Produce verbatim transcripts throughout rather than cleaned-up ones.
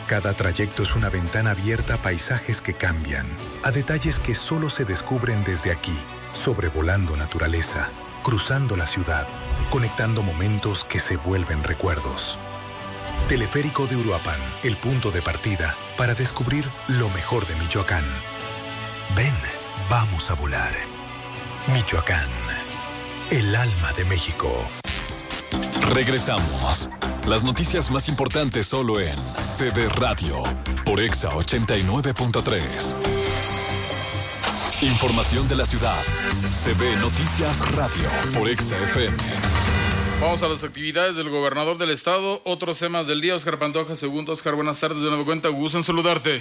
Cada trayecto es una ventana abierta a paisajes que cambian, a detalles que solo se descubren desde aquí, sobrevolando naturaleza, cruzando la ciudad, conectando momentos que se vuelven recuerdos. Teleférico de Uruapan, el punto de partida para descubrir lo mejor de Michoacán. Ven, vamos a volar. Michoacán, el alma de México. Regresamos. Las noticias más importantes solo en C B Radio, por Exa ochenta y nueve punto tres. Información de la ciudad. C B Noticias Radio, por Exa F M. Vamos a las actividades del gobernador del estado. Otros temas del día. Oscar Pantoja, segundo. Oscar, buenas tardes. De nueva cuenta, gusto en saludarte.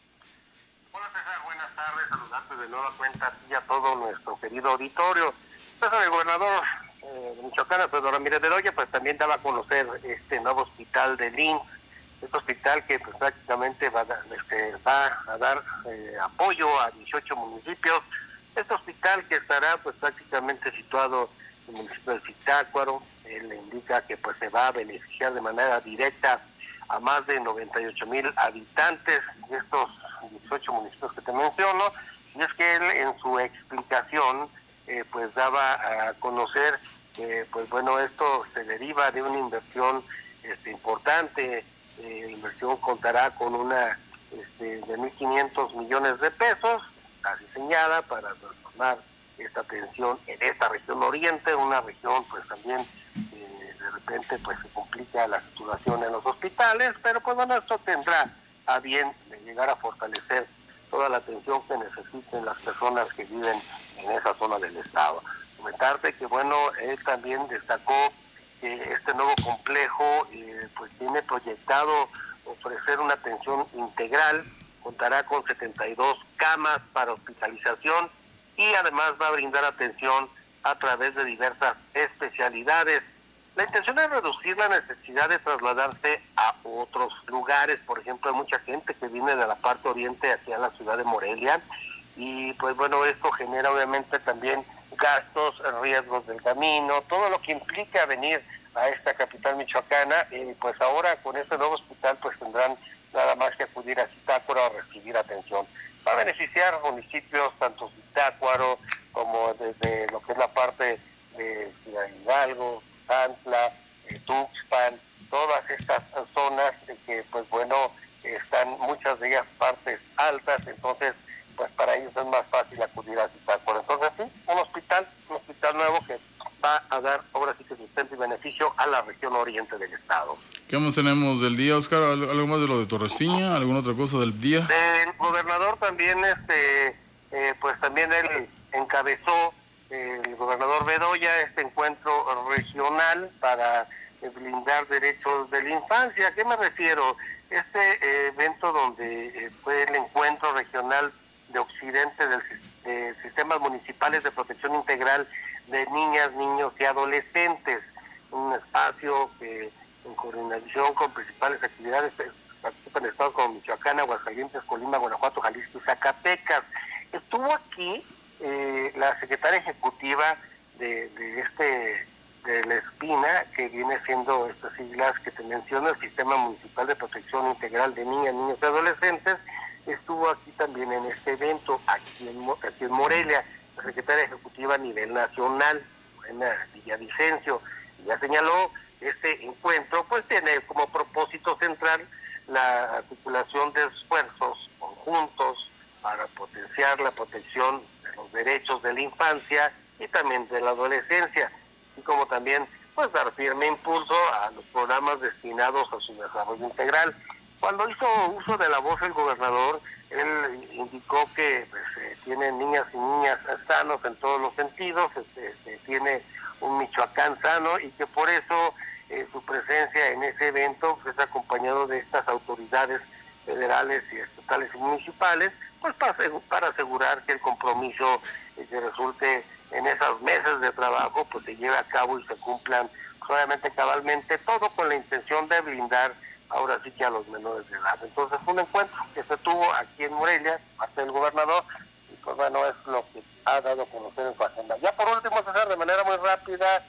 Hola César, buenas tardes. Saludarte de nueva cuenta a ti y a todo nuestro querido auditorio. César, el gobernador eh, de Michoacán, Pedro Ramírez Bedoya, pues también daba a conocer este nuevo hospital de L I M S S. Este hospital que pues prácticamente va, este, va a dar eh, apoyo a dieciocho municipios. Este hospital que estará pues prácticamente situado en el municipio de Zitácuaro. Él le indica que pues se va a beneficiar de manera directa a más de noventa y ocho mil habitantes de estos dieciocho municipios que te menciono. Y es que él en su explicación eh, pues daba a conocer que pues bueno, esto se deriva de una inversión este, importante. Eh, la inversión contará con una este, de mil quinientos millones de pesos, está diseñada para transformar esta atención en esta región oriente, una región pues también eh, de repente pues se complica la situación en los hospitales, pero pues bueno, esto tendrá a bien de llegar a fortalecer toda la atención que necesiten las personas que viven en esa zona del estado. Comentarte que bueno, él también destacó que este nuevo complejo eh, pues tiene proyectado ofrecer una atención integral, contará con setenta y dos camas para hospitalización y además va a brindar atención a través de diversas especialidades. La intención es reducir la necesidad de trasladarse a otros lugares. Por ejemplo, hay mucha gente que viene de la parte oriente hacia la ciudad de Morelia y pues bueno, esto genera obviamente también gastos, riesgos del camino, todo lo que implica venir a esta capital michoacana. Y pues ahora con este nuevo hospital pues tendrán nada más que acudir a Zitácuaro a recibir atención. Va a beneficiar municipios tanto Zitácuaro como desde lo que es la parte de Ciudad Hidalgo, Tantla, eh, Tuxpan, todas estas zonas eh, que pues bueno, están muchas de ellas partes altas, entonces pues para ellos es más fácil acudir a Zitácuaro. Entonces sí, un hospital, un hospital nuevo que va a dar ahora sí que sustento y beneficio a la región oriente del estado. ¿Qué más tenemos del día, Oscar? ¿Algo más de lo de Torres Piña? ¿Alguna otra cosa del día? El gobernador también, este, eh, pues también él encabezó, eh, el gobernador Bedoya, este encuentro regional para eh, blindar derechos de la infancia. ¿A qué me refiero? Este eh, evento donde eh, fue el encuentro regional de Occidente del de Sistemas Municipales de Protección Integral de Niñas, Niños y Adolescentes, un espacio que en coordinación con principales actividades participan estados como Michoacán, Aguascalientes, Colima, Guanajuato, Jalisco y Zacatecas. Estuvo aquí eh, la secretaria ejecutiva de, de este de la Espina, que viene siendo estas siglas que te menciono, el Sistema Municipal de Protección Integral de Niñas, Niños y Adolescentes. Estuvo aquí también en este evento, aquí en, aquí en Morelia, la secretaria ejecutiva a nivel nacional, en Villavicencio. Ya señaló, este encuentro pues tiene como propósito central la articulación de esfuerzos conjuntos para potenciar la protección de los derechos de la infancia y también de la adolescencia, y como también pues dar firme impulso a los programas destinados a su desarrollo integral. Cuando hizo uso de la voz el gobernador, él indicó que pues, eh, tiene niñas y niñas sanos en todos los sentidos, este, este, tiene un Michoacán sano y que por eso eh, su presencia en ese evento pues, es acompañado de estas autoridades federales y estatales y municipales, pues para, para asegurar que el compromiso eh, que resulte en esos meses de trabajo pues se lleve a cabo y se cumplan pues, obviamente cabalmente, todo con la intención de blindar ahora sí que a los menores de edad. Entonces fue un encuentro que se tuvo aquí en Morelia, parte del gobernador, y pues bueno, es lo que ha dado a conocer en su agenda. Ya por último, César, de manera muy rápida,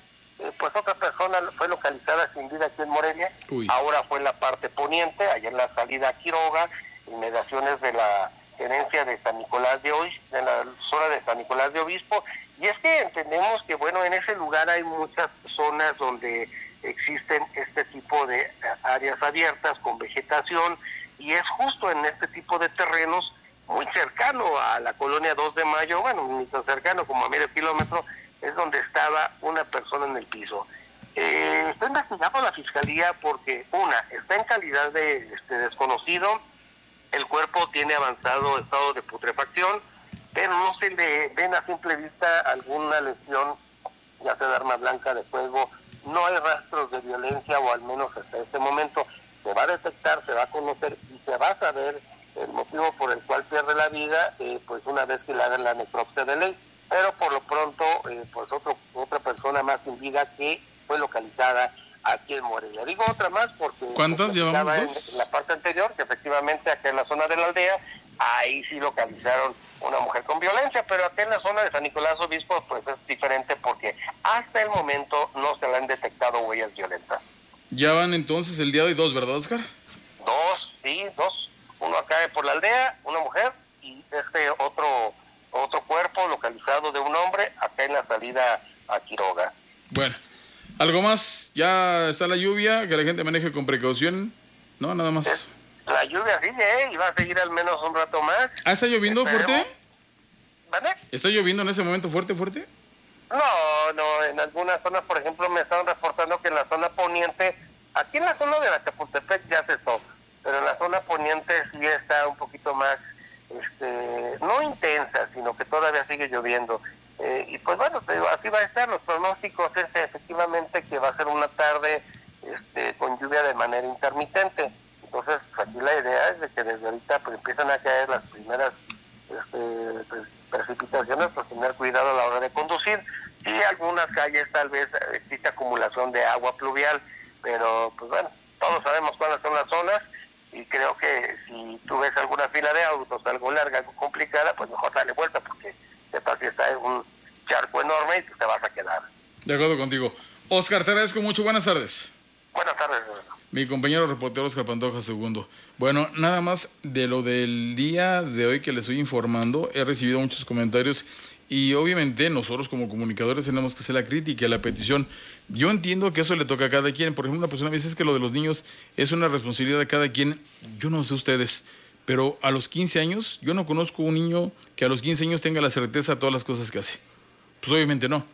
eh, pues otra persona fue localizada sin vida aquí en Morelia. Uy. Ahora fue en la parte poniente, allá en la salida a Quiroga, inmediaciones de la tenencia de San Nicolás de Obispo, en la zona de San Nicolás de Obispo. Y es que entendemos que, bueno, en ese lugar hay muchas zonas donde existen este tipo de áreas abiertas con vegetación, y es justo en este tipo de terrenos, muy cercano a la colonia dos de mayo, bueno, ni tan cercano, como a medio kilómetro, es donde estaba una persona en el piso. Eh, está investigando la fiscalía porque, una, está en calidad de este, desconocido, el cuerpo tiene avanzado estado de putrefacción, pero no se le ven a simple vista alguna lesión, ya sea de arma blanca, de fuego. No hay rastros de violencia, o al menos hasta este momento. Se va a detectar, se va a conocer y se va a saber el motivo por el cual pierde la vida, eh, pues una vez que le hagan la necropsia de ley. Pero por lo pronto, eh, pues otro, otra persona más sin vida que fue localizada aquí en Morelia. Digo otra más porque... ¿Cuántas llevamos? En, ¿Dos? en la parte anterior, que efectivamente acá en la zona de la aldea, ahí sí localizaron una mujer con violencia, pero acá en la zona de San Nicolás Obispo pues es diferente porque hasta el momento no se le han detectado huellas violentas. Ya van entonces el día de hoy dos, ¿verdad, Oscar? Dos, sí, dos. Uno acá por la aldea, una mujer, y este otro otro cuerpo localizado de un hombre acá en la salida a Quiroga. Bueno, ¿algo más? Ya está la lluvia, que la gente maneje con precaución, ¿no? Nada más. Es, la lluvia sigue, ¿eh? Y va a seguir al menos un rato más. ¿Ah, está lloviendo Esperemos. fuerte? ¿Vale? ¿Está lloviendo en ese momento fuerte, fuerte? No, no, en algunas zonas, por ejemplo, me estaban reportando que en la zona poniente, aquí en la zona de la Chapultepec ya cesó, pero en la zona poniente sí está un poquito más, este, no intensa, sino que todavía sigue lloviendo. Eh, y pues bueno, te digo, así va a estar. Los pronósticos es efectivamente que va a ser una tarde este, con lluvia de manera intermitente. Entonces, pues aquí la idea es de que desde ahorita pues empiezan a caer las primeras este, pues, precipitaciones, pues tener cuidado a la hora de conducir. Sí, algunas calles tal vez existe acumulación de agua pluvial, pero pues bueno, todos sabemos cuáles son las zonas, y creo que si tú ves alguna fila de autos, algo larga, algo complicada, pues mejor dale vuelta, porque sepas que está en un charco enorme y te vas a quedar. De acuerdo contigo. Oscar, te agradezco mucho. Buenas tardes. Buenas tardes. Mi compañero reportero Oscar Pantoja segundo. Bueno, nada más de lo del día de hoy que les estoy informando, he recibido muchos comentarios y obviamente nosotros como comunicadores tenemos que hacer la crítica, la petición. Yo entiendo que eso le toca a cada quien. Por ejemplo, una persona me dice que lo de los niños es una responsabilidad de cada quien. Yo no sé ustedes, pero a los quince años, yo no conozco un niño que a los quince años tenga la certeza de todas las cosas que hace. Pues obviamente no.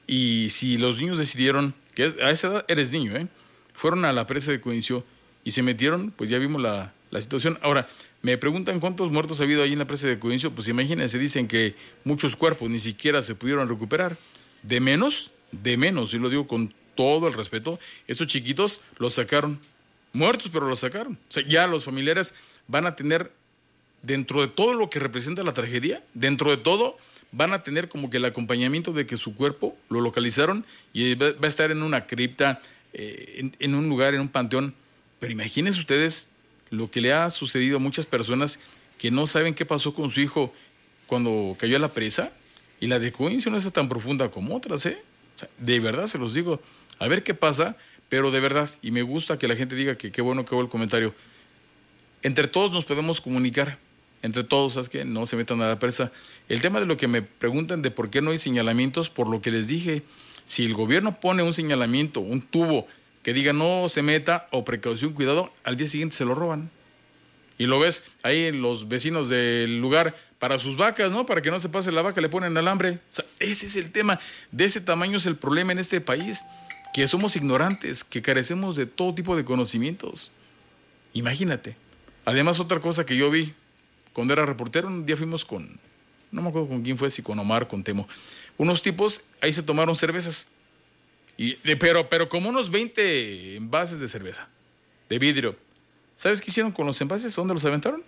Y si los niños decidieron, que a esa edad eres niño, ¿eh? Fueron a la presa de Coincio y se metieron, pues ya vimos la, la situación. Ahora, me preguntan cuántos muertos ha habido ahí en la presa de Coincio. Pues imagínense, dicen que muchos cuerpos ni siquiera se pudieron recuperar. De menos, de menos, y lo digo con todo el respeto, esos chiquitos los sacaron, muertos, pero los sacaron. O sea, ya los familiares van a tener, dentro de todo lo que representa la tragedia, dentro de todo, van a tener como que el acompañamiento de que su cuerpo lo localizaron y va a estar en una cripta, eh, en, en un lugar, en un panteón. Pero imagínense ustedes lo que le ha sucedido a muchas personas que no saben qué pasó con su hijo cuando cayó a la presa, y la de Coincio no es tan profunda como otras, ¿eh? O sea, de verdad se los digo, a ver qué pasa, pero de verdad, y me gusta que la gente diga que qué bueno que hubo el comentario. Entre todos nos podemos comunicar, entre todos, ¿sabes qué? No se metan a la presa. El tema de lo que me preguntan de por qué no hay señalamientos, por lo que les dije, si el gobierno pone un señalamiento, un tubo que diga no se meta o precaución, cuidado, al día siguiente se lo roban. Y lo ves ahí los vecinos del lugar para sus vacas, ¿no? Para que no se pase la vaca, le ponen alambre. O sea, ese es el tema. De ese tamaño es el problema en este país, que somos ignorantes, que carecemos de todo tipo de conocimientos. Imagínate. Además, otra cosa que yo vi cuando era reportero, un día fuimos con, no me acuerdo con quién fue, si con Omar, con Temo, unos tipos ahí se tomaron cervezas, y, pero, pero como unos veinte envases de cerveza, de vidrio. ¿Sabes qué hicieron con los envases? ¿Dónde los aventaron?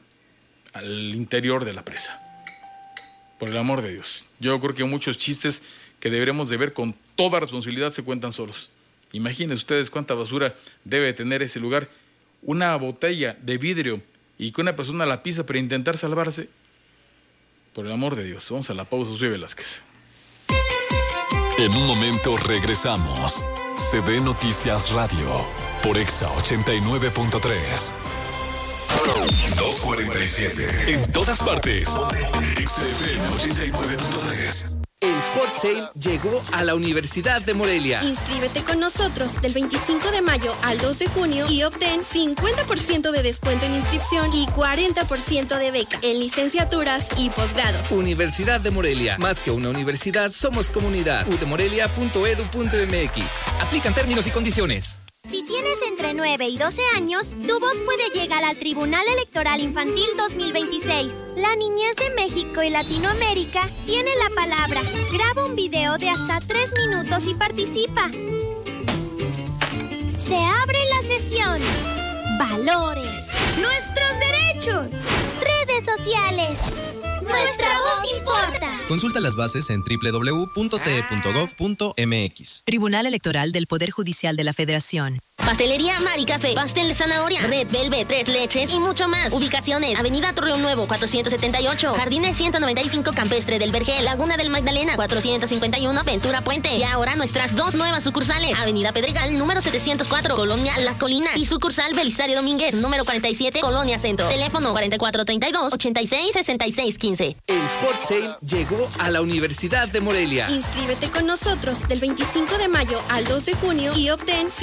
Al interior de la presa. Por el amor de Dios. Yo creo que muchos chistes que deberemos de ver con toda responsabilidad se cuentan solos. Imaginen ustedes cuánta basura debe tener ese lugar. Una botella de vidrio y que una persona la pisa para intentar salvarse. Por el amor de Dios. Vamos a la pausa, soy Velázquez. En un momento regresamos. C B Noticias Radio por Exa ochenta y nueve punto tres. dos cuarenta y siete. En todas partes. Exa F M ochenta y nueve punto tres. El Hot Sale llegó a la Universidad de Morelia. Inscríbete con nosotros del veinticinco de mayo al dos de junio y obtén cincuenta por ciento de descuento en inscripción y cuarenta por ciento de beca en licenciaturas y posgrados. Universidad de Morelia. Más que una universidad, somos comunidad. u de morelia punto edu punto m x. Aplican términos y condiciones. Si tienes entre nueve y doce años, tu voz puede llegar al Tribunal Electoral Infantil dos mil veintiséis. La niñez de México y Latinoamérica tiene la palabra. Graba un video de hasta tres minutos y participa. Se abre la sesión. Valores. Nuestros derechos. Redes sociales. Nuestra voz importa. Consulta las bases en doble u doble u doble u punto t e punto gov punto m x. Tribunal Electoral del Poder Judicial de la Federación. Pastelería Mari Café, pastel de zanahoria, Red Velvet, tres leches y mucho más. Ubicaciones: Avenida Torreón Nuevo, cuatrocientos setenta y ocho, Jardines ciento noventa y cinco, Campestre del Vergel, Laguna del Magdalena, cuatrocientos cincuenta y uno, Ventura Puente. Y ahora nuestras dos nuevas sucursales: Avenida Pedregal, número setecientos cuatro, Colonia La Colina, y sucursal Belisario Domínguez, número cuarenta y siete, Colonia Centro. Teléfono cuarenta y cuatro treinta y dos, ochenta y seis, sesenta y seis quince. El Hot Sale llegó a la Universidad de Morelia. Inscríbete con nosotros del veinticinco de mayo al dos de junio y obtén